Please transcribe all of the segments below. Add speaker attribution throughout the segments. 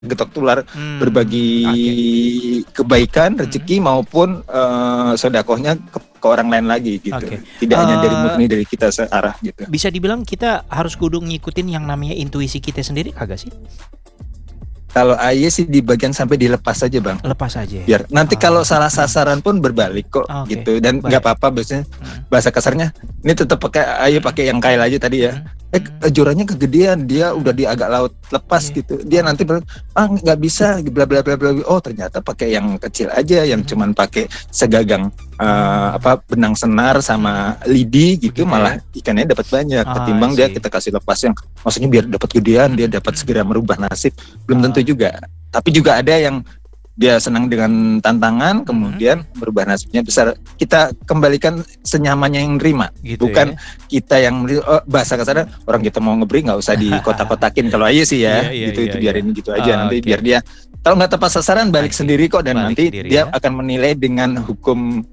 Speaker 1: getok tular, berbagi kebaikan, rezeki maupun sedekahnya ke orang lain lagi gitu. Tidak hanya dari murni dari kita searah gitu.
Speaker 2: Bisa dibilang kita harus kudu ngikutin yang namanya intuisi kita sendiri kagak sih?
Speaker 1: Kalau Aye sih di bagian sampai dilepas aja bang.
Speaker 2: Lepas aja.
Speaker 1: Biar nanti kalau salah sasaran pun berbalik kok gitu, dan nggak apa-apa biasanya bahasa kasarnya. Ini tetap Aye pakai yang kail aja tadi ya. Jorannya kegedean, dia udah di agak laut lepas gitu. Dia nanti nggak bisa bla bla bla bla. Oh ternyata pakai yang kecil aja, yang cuman pakai segagang benang senar sama lidi gitu, malah ikannya dapat banyak ketimbang dia kita kasih lepas yang maksudnya biar dapat gedean, dia dapat segera merubah nasib. Belum tentu juga. Tapi juga ada yang dia senang dengan tantangan, kemudian berubah nasibnya besar. Kita kembalikan senyamannya yang nerima, gitu, bukan kita yang bahasa kasarnya orang kita mau ngeberi nggak usah dikotak-kotakin. Kalau Aye sih ya, itu biarin gitu aja. Nanti biar dia kalau nggak tepat sasaran balik sendiri kok, dan nanti dia akan menilai dengan hukum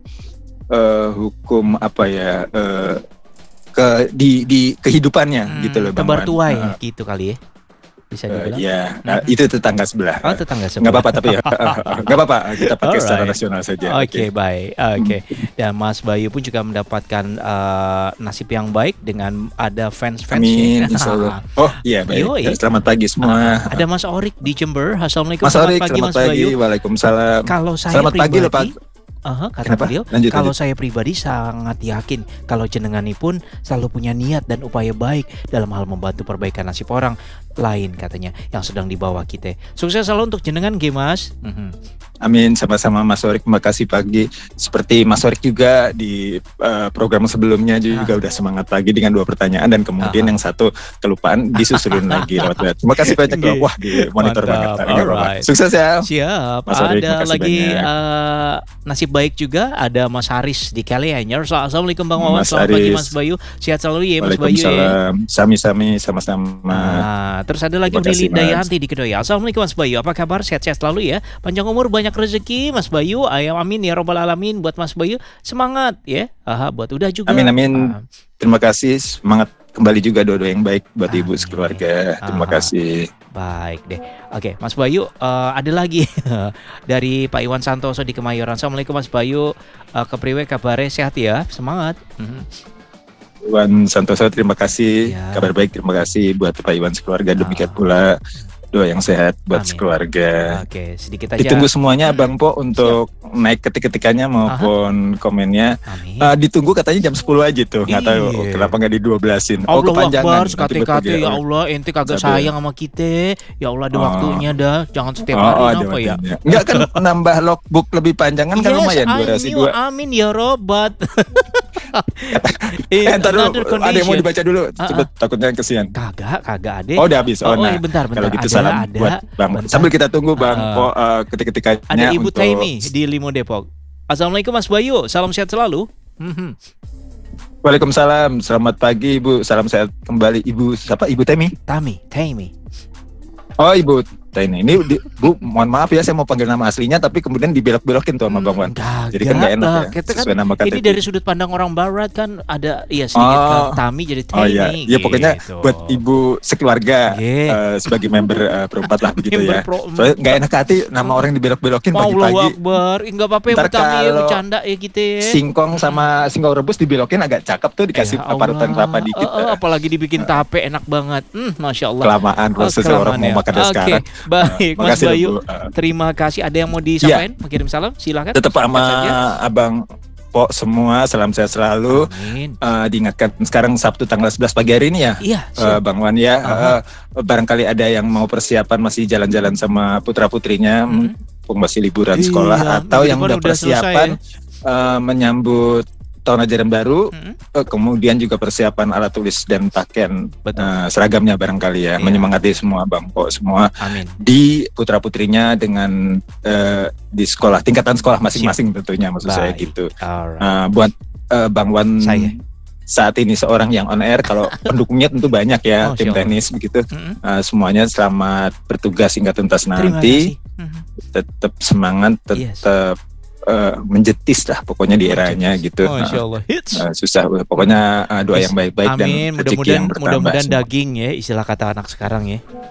Speaker 1: apa ya di kehidupannya gitu loh bang.
Speaker 2: Tebar tuai gitu kali ya. Bisa dibilang.
Speaker 1: Itu tetangga sebelah.
Speaker 2: Oh, tetangga sebelah.
Speaker 1: Nggak apa-apa tapi ya. Nggak apa-apa, kita pakai secara rasional saja.
Speaker 2: Oke, baik. Dan Mas Bayu pun juga mendapatkan nasib yang baik dengan ada fans-fans.
Speaker 1: Amin, insyaallah. Oh iya, baik. Selamat pagi semua.
Speaker 2: Ada Mas Orik di Jember. Assalamualaikum.
Speaker 1: Mas Orik, selamat pagi. Waalaikumsalam.
Speaker 2: Kalau saya
Speaker 1: selamat pagi loh Pak.
Speaker 2: Kata beliau, kalau saya pribadi sangat yakin kalau jenengani pun selalu punya niat dan upaya baik dalam hal membantu perbaikan nasib orang lain katanya yang sedang dibawa kita. Sukses selalu untuk jenengan G Mas.
Speaker 1: Amin, sama-sama Mas Orik, terima kasih pagi. Seperti Mas Orik juga di program sebelumnya juga udah semangat pagi dengan 2 pertanyaan, dan kemudian yang satu kelupaan disusulin lagi lewat. Terima kasih banyak loh. Wah, di monitor banget. Sukses ya.
Speaker 2: Siap.
Speaker 1: Mas Orik,
Speaker 2: ada lagi nasib baik juga, ada Mas Haris di Kalianyer. Assalamualaikum Bang Wawan. Selamat pagi Mas Bayu. Sehat selalu ya Mas Bayu.
Speaker 1: Waalaikumsalam. Sami-sami, sama-sama.
Speaker 2: Terus ada lagi Melinda Yanti di Kedoya. Assalamualaikum Mas Bayu. Apa kabar? Sehat-sehat selalu ya. Panjang umur, banyak rezeki Mas Bayu. Amin ya robbal alamin buat Mas Bayu. Semangat ya. Buat udah juga.
Speaker 1: Amin. Terima kasih. Semangat kembali juga doa yang baik buat ibu sekeluarga. Terima kasih.
Speaker 2: Baik deh. Oke, Mas Bayu, ada lagi dari Pak Iwan Santoso di Kemayoran. Assalamualaikum Mas Bayu. Kepriwe kabare, sehat ya. Semangat.
Speaker 1: Iwan Santoso, terima kasih. Kabar baik, terima kasih buat Pak Iwan sekeluarga. Demikian pula doa yang sehat buat sekeluarga.
Speaker 2: Oke, sedikit aja.
Speaker 1: Ditunggu semuanya Bang Po untuk naik ketik-ketikannya maupun komennya. Ditunggu katanya jam 10 aja tuh. Nggak tahu kenapa nggak di 12-in.
Speaker 2: Kepanjangan. Sekati-kati ya Allah, ente kagak sayang sama kita. Ya Allah, ada waktunya dah. Jangan setiap hari apa ya.
Speaker 1: Enggak kan nambah logbook lebih panjang kan lumayan durasi 2.
Speaker 2: Amin ya robat.
Speaker 1: Entar dulu, ada yang mau dibaca dulu. Cepet, takutnya kesian.
Speaker 2: Kagak ada.
Speaker 1: Oh, udah habis.
Speaker 2: Bentar.
Speaker 1: Kalau gitu salam buat Bang. Sambil kita tunggu Bang Po ketik-ketikannya.
Speaker 2: Ada Ibu Taimi di Limo Depok. Assalamualaikum Mas Bayu. Salam sehat selalu.
Speaker 1: Waalaikumsalam. Selamat pagi Ibu. Salam sehat kembali Ibu. Siapa Ibu Taimi?
Speaker 2: Taimi.
Speaker 1: Oh Ibu Taimi. Ini Bu, mohon maaf ya, saya mau panggil nama aslinya tapi kemudian dibelok-belokin tuh sama Bang Wan. Jadi kan nggak enak ya. Sesuai nama KTP.
Speaker 2: Ini dari sudut pandang orang barat kan ada sedikit Tami jadi Taimi.
Speaker 1: Oh iya. Ya pokoknya buat Ibu sekeluarga sebagai member perempat lah begitu ya. Soalnya nggak enak hati nama orang dibelok-belokin pagi-pagi.
Speaker 2: Allahu Akbar. Enggak apa-apa ya Bu Tami ya, bercanda ya gitu ya.
Speaker 1: Singkong sama singkong rebus dibelokin agak cakep tuh, dikasih parutan kelapa dikit.
Speaker 2: Apalagi dibikin tape enak banget. Masya Allah.
Speaker 1: Kelamaan proses orang mau makan sekarang.
Speaker 2: Baik, Mas Bayu, terima kasih. Ada yang mau disampaikan? Mengirim salam, silakan.
Speaker 1: Tetap sama Abang Po semua, salam sehat selalu. Diingatkan sekarang Sabtu tanggal 11 pagi hari ini ya, Bang Wan ya. Barangkali ada yang mau persiapan masih jalan-jalan sama putra-putrinya, masih liburan sekolah, atau yang udah persiapan menyambut tahun ajaran baru, kemudian juga persiapan alat tulis dan pakaian seragamnya barangkali ya, menyemangati semua Bang Po semua. Di putra-putrinya dengan di sekolah, tingkatan sekolah masing-masing tentunya, maksud saya gitu. Buat Bang Wan saat ini seorang yang on air, kalau pendukungnya tentu banyak ya, tim teknis begitu. Semuanya selamat bertugas hingga tuntas nanti. Tetap semangat, tetap menjetis lah pokoknya di eranya gitu. Susah pokoknya, doa yang baik-baik dan rezeki yang bertambah.
Speaker 2: Mudah-mudahan daging ya, istilah kata anak sekarang ya.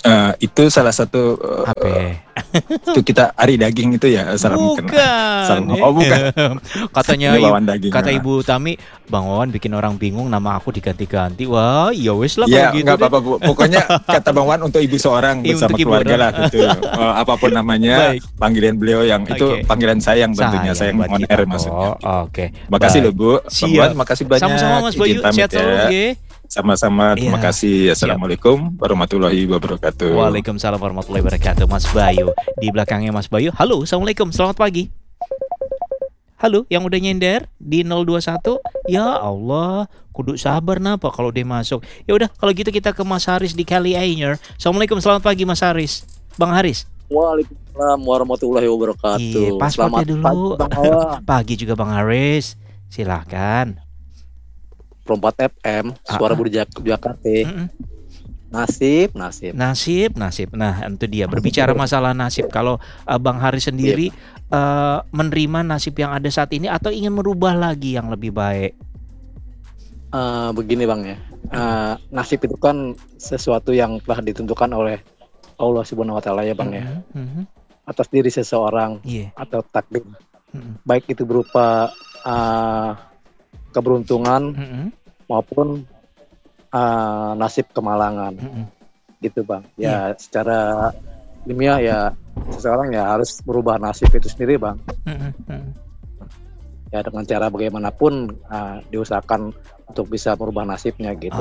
Speaker 1: Itu salah satu itu kita ari daging itu ya salam
Speaker 2: bukan.
Speaker 1: Salam. Oh bukan.
Speaker 2: Katanya
Speaker 1: daging,
Speaker 2: kata Ibu Tami, Bang Wawan bikin orang bingung nama aku diganti-ganti. Wah, ya wes lah
Speaker 1: ya,
Speaker 2: kalau gitu.
Speaker 1: Nggak apa-apa Bu. Pokoknya kata Bang Wawan untuk ibu seorang bersama keluarga lah gitu. Apapun namanya, panggilan beliau yang itu panggilan sayang tentunya, sayang on air maksudnya.
Speaker 2: Oke.
Speaker 1: Makasih loh Bu. Bang Wawan, makasih banyak.
Speaker 2: Sama-sama Mas Bayu, sehat selalu.
Speaker 1: Sama-sama, terima kasih. Assalamualaikum warahmatullahi wabarakatuh.
Speaker 2: Waalaikumsalam warahmatullahi wabarakatuh. Mas Bayu, di belakangnya Mas Bayu. Halo, Assalamualaikum, selamat pagi. Halo, yang udah nyender di 021. Ya Allah, kudu sabar napa kalau dia masuk. Ya udah, kalau gitu kita ke Mas Haris di Kali Air. Assalamualaikum, selamat pagi Mas Haris. Bang Haris.
Speaker 3: Waalaikumsalam warahmatullahi wabarakatuh.
Speaker 2: Paspornya dulu. Pagi juga Bang Haris. Silahkan.
Speaker 3: Perompat FM, suara Budi Jakarta. Nasib.
Speaker 2: Nah, itu dia. Berbicara masalah nasib. Kalau Bang Haris sendiri menerima nasib yang ada saat ini atau ingin merubah lagi yang lebih baik?
Speaker 3: Begini Bang ya. Nasib itu kan sesuatu yang telah ditentukan oleh Allah Subhanahu wa taala ya Bang ya. Atas diri seseorang atau takdir. Baik itu berupa keberuntungan maupun nasib kemalangan gitu Bang ya. Secara ilmiah ya seseorang ya harus merubah nasib itu sendiri Bang. Ya dengan cara bagaimanapun diusahakan untuk bisa merubah nasibnya gitu.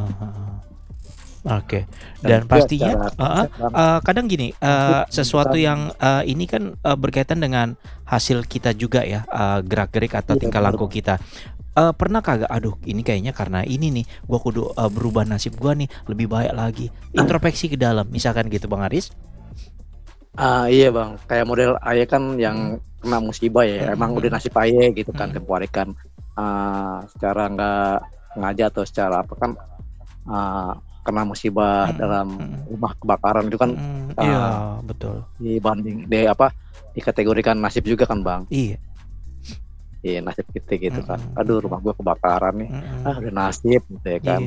Speaker 2: Oke. Dan pastinya kadang gini, sesuatu yang ini kan berkaitan dengan hasil kita juga ya, gerak-gerik atau tingkah laku kita. Pernah kagak, aduh ini kayaknya karena ini nih gua kudu berubah nasib gua nih lebih baik lagi, introspeksi ke dalam misalkan gitu Bang Haris?
Speaker 3: Iya Bang, kayak model Aye kan yang kena musibah ya, emang udah nasib Aye gitu kan, kebalikan secara nggak sengaja atau secara apa kan kena musibah dalam rumah kebakaran itu kan.
Speaker 2: Iya betul,
Speaker 3: dibanding dikategorikan nasib juga kan Bang. Iya nasib kita gitu kan. Aduh rumah gua kebakaran nih. Udah nasib gitu ya kan.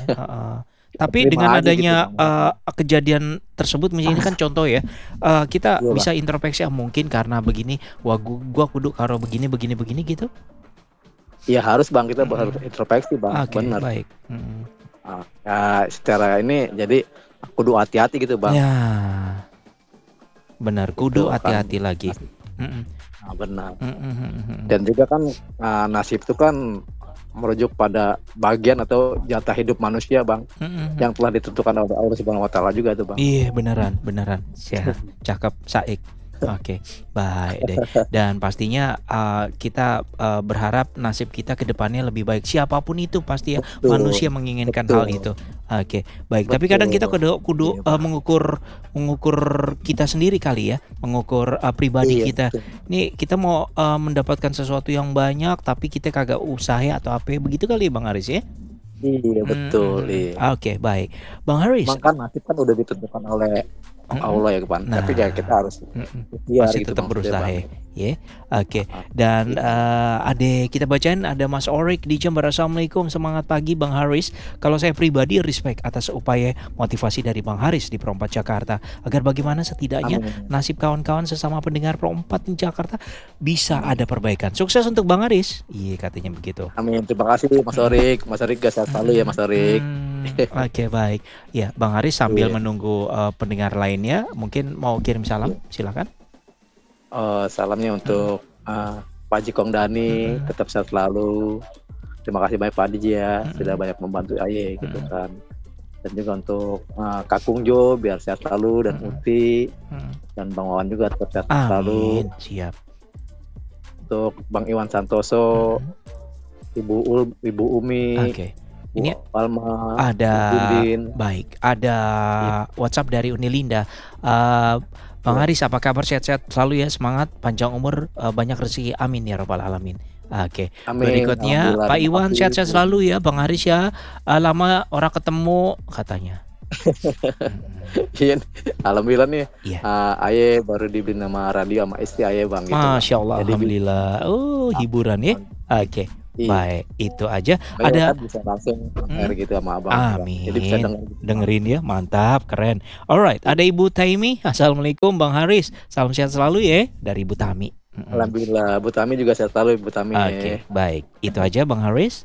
Speaker 2: Tapi dengan adanya kejadian tersebut misalnya kan contoh ya, kita bisa introspeksi mungkin karena begini, wah gua kudu karo begini gitu.
Speaker 3: Iya harus Bang, kita harus introspeksi Bang. Benar.
Speaker 2: Baik.
Speaker 3: Ya secara ini jadi kudu hati-hati gitu Bang.
Speaker 2: Ya. Benar, kudu hati-hati lagi.
Speaker 3: Benar. Dan juga kan nasib itu kan merujuk pada bagian atau jatah hidup manusia Bang, yang telah ditentukan oleh Allah Subhanahu wa taala juga tuh Bang.
Speaker 2: Iya beneran. Cakep Saik. Oke, baik deh. Dan pastinya kita berharap nasib kita ke depannya lebih baik. Siapapun itu pasti ya, manusia menginginkan hal itu. Oke, baik. Tapi kadang kita kudu mengukur kita sendiri kali ya, mengukur pribadi kita. Nih kita mau mendapatkan sesuatu yang banyak, tapi kita kagak usaha atau apa begitu kali ya Bang Haris ya?
Speaker 3: Iya betul.
Speaker 2: Oke, baik. Bang Haris.
Speaker 3: Kan nasib kan udah ditentukan oleh Allah ya Bang. Tapi ya kita harus
Speaker 2: masih tetap berusaha ya. Oke. Dan kita bacain ada Mas Orik di Jember. Assalamualaikum, semangat pagi Bang Haris. Kalau saya pribadi respect atas upaya motivasi dari Bang Haris di Perompat Jakarta, agar bagaimana setidaknya nasib kawan-kawan sesama pendengar Perompat di Jakarta bisa ada perbaikan. Sukses untuk Bang Haris. Iya katanya begitu.
Speaker 3: Amin. Terima kasih Mas Orik. Mas Orik gak sehat selalu ya Mas Orik.
Speaker 2: Oke, baik. Ya, Bang Haris sambil menunggu pendengar lainnya, mungkin mau kirim salam, silakan.
Speaker 3: Salamnya untuk Pak Jikong Dani, tetap sehat selalu. Terima kasih banyak Pak Diji ya, sudah banyak membantu Aye gitu kan. Dan juga untuk Kak Kungjo biar sehat selalu, dan Uti dan Bang Wawan juga tetap sehat selalu.
Speaker 2: Siap.
Speaker 3: Untuk Bang Iwan Santoso, Ibu Umi.
Speaker 2: Ini
Speaker 3: Palma,
Speaker 2: ada
Speaker 3: Udin.
Speaker 2: Baik, ada WhatsApp dari Unilinda. Bang Haris, apa kabar? Sehat-sehat selalu ya, semangat, panjang umur, banyak rezeki, amin ya rabbal alamin. Oke. Berikutnya Pak Iwan, sehat-sehat selalu ya Bang Haris ya. Lama orang ketemu katanya.
Speaker 3: Iya, alhamdulillah nih. Aye baru dibeli nama radio sama istri Aye Bang.
Speaker 2: Masya Allah, alhamdulillah. Hiburan ya. Oke. Baik, itu aja.
Speaker 3: Ada bisa langsung gitu sama abang.
Speaker 2: Amin.
Speaker 3: Jadi bisa
Speaker 2: dengerin ya, mantap, keren. Alright, ada Ibu Taimi. Assalamualaikum Bang Haris. Salam sehat selalu ya dari Ibu Tami.
Speaker 3: Alhamdulillah, Bu Tami juga sehat selalu, Bu Tami.
Speaker 2: Oke, baik. Itu aja Bang Haris.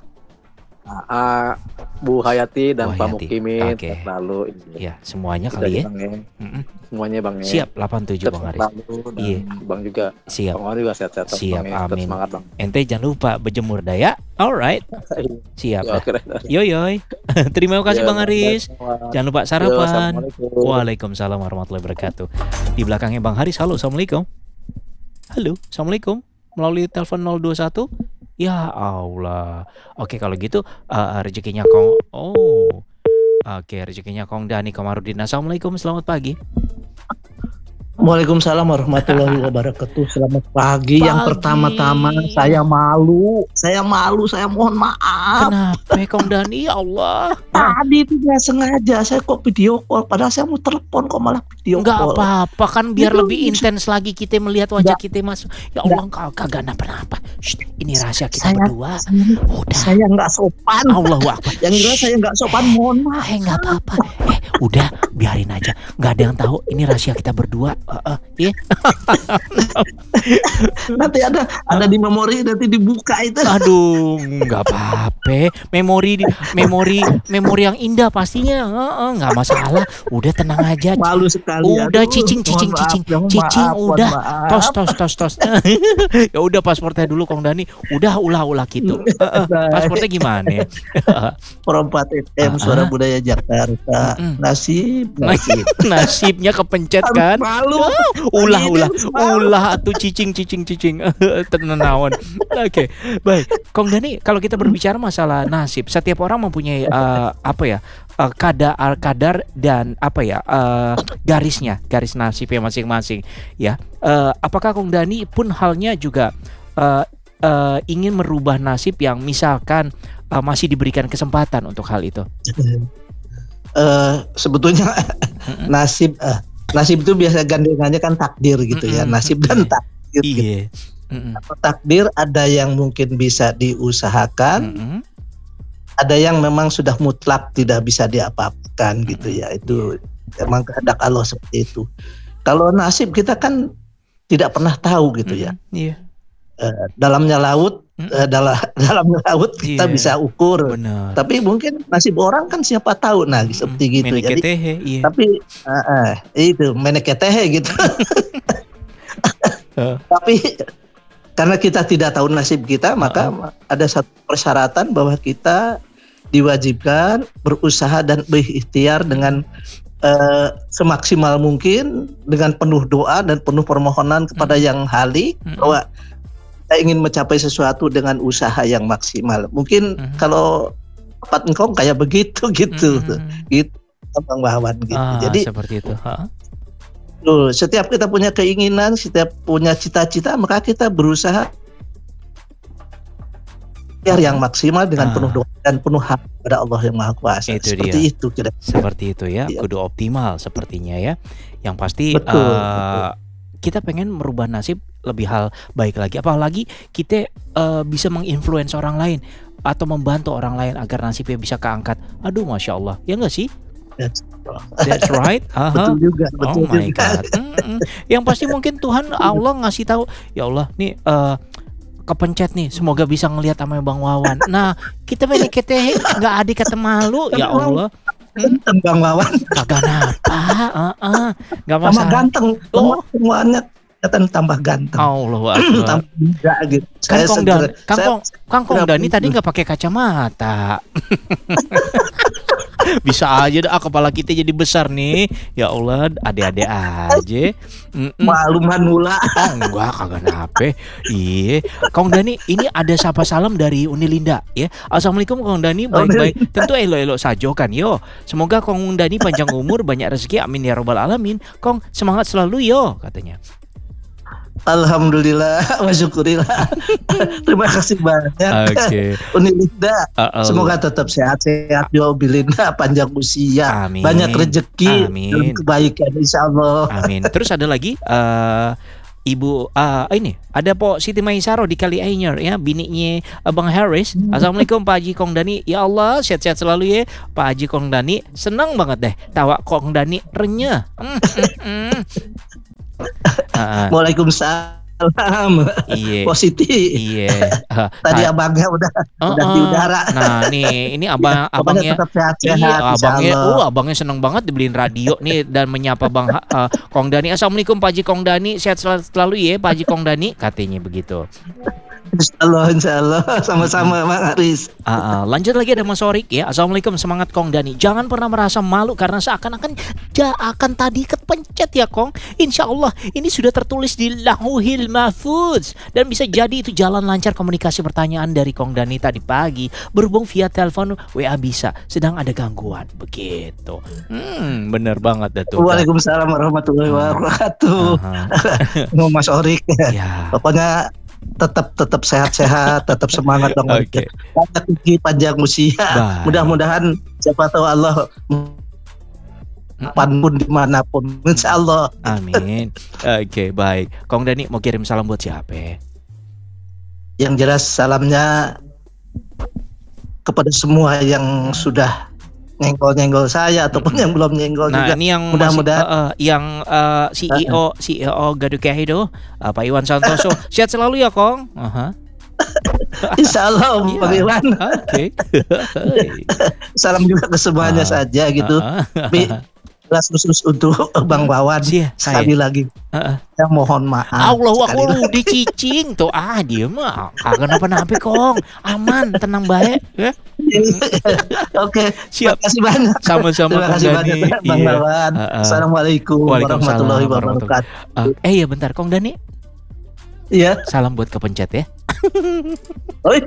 Speaker 3: Bu Hayati dan Pak Mukimin lalu
Speaker 2: ya semuanya kali ya.
Speaker 3: Semuanya Bang ya.
Speaker 2: Siap 87 Bang Haris.
Speaker 3: Iya. Bang juga.
Speaker 2: Siap.
Speaker 3: Bang juga sehat-sehat.
Speaker 2: Siap,
Speaker 3: Bang,
Speaker 2: amin.
Speaker 3: Semangat Bang.
Speaker 2: Ente jangan lupa berjemur daya. Alright. Siap. Yoyoy. Terima kasih Bang Haris. Jangan lupa sarapan. Waalaikumsalam warahmatullahi wabarakatuh. Di belakangnya Bang Haris. Halo, assalamualaikum. Halo, assalamualaikum. Melalui telepon 021. Ya Allah. Oke kalau gitu rezekinya Kong. Oke rezekinya Kong Dani Komarudin. Assalamualaikum, selamat pagi.
Speaker 4: Waalaikumsalam warahmatullahi wabarakatuh. Selamat pagi. Yang pertama-tama saya malu, saya mohon maaf.
Speaker 2: Kenapa Kong Dani? Ya Allah.
Speaker 4: Tadi itu nggak sengaja saya kok video call, padahal saya mau telepon kok malah video
Speaker 2: call. Nggak apa-apa kan biar lebih intens lagi kita melihat wajah kita Mas. Ya Allah kagak kenapa-napa. Ini rahasia kita berdua.
Speaker 4: Udah. Saya nggak sopan.
Speaker 2: Allahu Akbar.
Speaker 4: Yang jelas saya nggak sopan, mohon maaf.
Speaker 2: Nggak apa-apa. Udah biarin aja. Nggak ada yang tahu. Ini rahasia kita berdua. Iya.
Speaker 4: Nanti ada di memori, nanti dibuka itu.
Speaker 2: Aduh, nggak apa-apa. Memori yang indah pastinya. Nggak masalah. Udah tenang aja.
Speaker 4: Malu sekali.
Speaker 2: Udah cicing. Udah. Tos. Ya udah pasportnya dulu Kong Dani. Udah ulah gitu. Paspornya gimana ya?
Speaker 4: Perempat FM Suara Budaya Jakarta.
Speaker 2: Nasibnya kepencet kan?
Speaker 4: Malu.
Speaker 2: Ulah tuh cicing tenenawan. Oke, baik. Kong Dani, kalau kita berbicara masalah nasib, setiap orang mempunyai kadar dan garis nasibnya masing-masing ya. Apakah Kong Dani pun halnya juga ingin merubah nasib yang misalkan masih diberikan kesempatan untuk hal itu?
Speaker 4: Sebetulnya nasib itu biasa gandengannya kan takdir gitu ya, nasib dan takdir. Gitu. Takdir ada yang mungkin bisa diusahakan, ada yang memang sudah mutlak tidak bisa diapa-apakan gitu ya. Itu memang kehendak Allah seperti itu. Kalau nasib kita kan tidak pernah tahu gitu ya. Dalamnya laut, dalamnya laut kita bisa ukur. Benar. Tapi mungkin nasib orang kan siapa tahu, seperti gitu. Jadi, tapi itu meneketehe gitu. Tapi karena kita tidak tahu nasib kita, maka ada satu persyaratan bahwa kita diwajibkan berusaha dan berikhtiar dengan semaksimal mungkin, dengan penuh doa dan penuh permohonan kepada Yang Halik bahwa kita ingin mencapai sesuatu dengan usaha yang maksimal. Mungkin kalau tempat engkau kayak begitu gitu Bang Wawan gitu. Jadi
Speaker 2: seperti itu.
Speaker 4: Setiap kita punya keinginan, setiap punya cita-cita, maka kita berusaha yang maksimal dengan penuh doa dan penuh hak pada Allah yang Maha Kuasa. Seperti itu kira-kira.
Speaker 2: Seperti itu ya, kudu optimal sepertinya ya. Yang pasti kita pengen merubah nasib lebih hal baik lagi. Apalagi kita bisa menginfluence orang lain atau membantu orang lain agar nasibnya bisa keangkat. Aduh, Masya Allah. Ya nggak sih? That's right.
Speaker 4: Betul juga.
Speaker 2: Oh my God. Yang pasti mungkin Tuhan Allah ngasih tahu, ya Allah nih kepencet nih, semoga bisa ngelihat sama Bang Wawan. Nah, kita menikete nggak adik kata malu, ya Allah.
Speaker 4: Bang Wawan
Speaker 2: kagak napa, nggak masalah.
Speaker 4: Tambah ganteng, semuanya tambah ganteng.
Speaker 2: Allah Akbar.
Speaker 4: Tambah muda gitu.
Speaker 2: Kang Dani tadi nggak pakai kacamata. Bisa aja dah kepala kita jadi besar nih. Ya Allah, ade-ade aja.
Speaker 4: Maluman mula.
Speaker 2: Enggak, kagak nape. Iya. Kang Dani, ini ada sapa salam dari Unilinda ya. Assalamualaikum Kang Dani, baik-baik. Tentu elo-elo sajo kan yo. Semoga Kang Dani panjang umur, banyak rezeki, amin ya robbal alamin. Kong semangat selalu yo katanya.
Speaker 4: Alhamdulillah wa syukurillah. Terima kasih banyak. Unilinda. Semoga tetap sehat-sehat, Bilinda, panjang usia, banyak rezeki dan kebaikan insyaallah.
Speaker 2: Amin. Terus ada lagi Ibu ini ada Po Siti Maisaro di Kali Anyer ya, bininya Abang Haris. Assalamualaikum Pak Haji Kong Dani. Ya Allah, sehat-sehat selalu ya Pak Haji Kong Dani. Senang banget deh tawa Kong Dani renyah.
Speaker 4: Waalaikumsalam.
Speaker 2: Iya.
Speaker 4: Positif.
Speaker 2: Iya.
Speaker 4: Tadi abangnya udah di udara.
Speaker 2: Nah, nih ini abangnya
Speaker 4: tetap sehat-sehat.
Speaker 2: Iya, abangnya seneng banget dibeliin radio nih dan menyapa Bang Kong Dani. Assalamualaikum Pak Haji Kong Dani, sehat selalu ya Pak Haji Kong Dani, katanya begitu.
Speaker 4: Insya Allah, sama-sama Bang Haris.
Speaker 2: Lanjut lagi ada Mas Sorik ya. Assalamualaikum, semangat Kong Dani. Jangan pernah merasa malu karena seakan-akan akan tadi kepencet ya Kong. Insya Allah ini sudah tertulis di Lauhil Mahfuz dan bisa jadi itu jalan lancar komunikasi pertanyaan dari Kong Dani tadi pagi. Berhubung via telepon WA bisa, sedang ada gangguan begitu. Bener banget dah tuh.
Speaker 4: Waalaikumsalam warahmatullahi wabarakatuh. Mas Sorik ya. Pokoknya tetap sehat-sehat, tetap semangat dong.
Speaker 2: Oke.
Speaker 4: Panjang usia. Mudah-mudahan siapa tahu Allah kapanpun dimanapun, insya Allah.
Speaker 2: Amin. Oke, baik. Kong Dani mau kirim salam buat siapa?
Speaker 4: Yang jelas salamnya kepada semua yang sudah nyenggol saya ataupun yang belum nyenggol juga.
Speaker 2: Nah, ini yang mudah-mudahan CEO Gaduh itu Pak Iwan Santoso sehat selalu ya Kong.
Speaker 4: Insya Allah Pak Iwan.
Speaker 2: Oke.
Speaker 4: Salam juga ke semuanya saja gitu. Kelas khusus untuk Bang Wawan sekali lagi. Saya mohon maaf.
Speaker 2: Allah aku dicicing tuh dia mah kenapa-napa Kong, aman, tenang baik ya.
Speaker 4: Oke,
Speaker 2: siap.
Speaker 4: Terima kasih banyak.
Speaker 2: Sama-sama
Speaker 4: Terima kasih banyak Bang Wawan. Assalamualaikum warahmatullahi wabarakatuh.
Speaker 2: Iya bentar Kong Dani.
Speaker 4: Iya.
Speaker 2: Salam buat kepencet ya.
Speaker 4: Oh iya.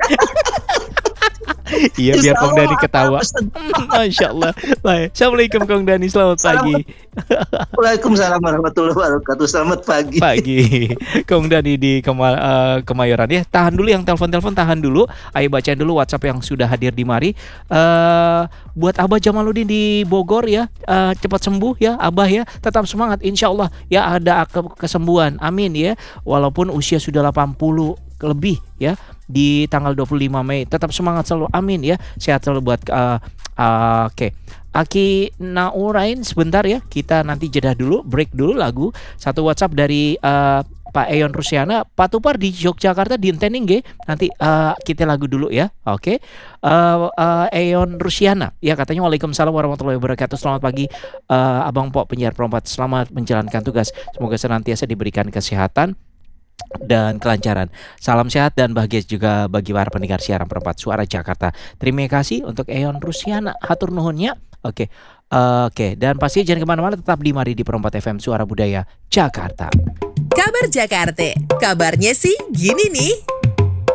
Speaker 2: Iya biar Kong Dani ketawa. Masya Allah. Assalamualaikum Kong Dani, selamat pagi.
Speaker 4: Waalaikumsalam warahmatullahi wabarakatuh. Selamat pagi.
Speaker 2: Kong Dani di Kemayoran ya. Tahan dulu yang telepon tahan dulu. Ayo bacain dulu WhatsApp yang sudah hadir di mari. Buat Abah Jamaluddin di Bogor ya, cepat sembuh ya Abah ya. Tetap semangat insya Allah ya, ada kesembuhan. Amin ya. Walaupun usia sudah 80 lebih ya, di tanggal 25 Mei tetap semangat selalu, amin ya, sehat selalu buat oke. Aki Naurain sebentar ya, kita nanti jeda dulu, break dulu lagu. Satu WhatsApp dari Pak Eyon Rusiana, Pak Tupar di Yogyakarta di Entening nggih. Nanti kita lagu dulu ya. Oke. Eyon Rusiana ya, katanya Waalaikumsalam warahmatullahi wabarakatuh. Selamat pagi Abang Pok penyiar perempat, selamat menjalankan tugas. Semoga senantiasa diberikan kesehatan dan kelancaran. Salam sehat dan bahagia juga bagi para pendengar siaran perempat Suara Jakarta. Terima kasih untuk Eyon Rusiana, hatur nuhunnya. Oke. Dan pasti jangan kemana-mana, tetap di Mari di Perempat FM Suara Budaya Jakarta.
Speaker 5: Kabar Jakarta, kabarnya sih gini nih.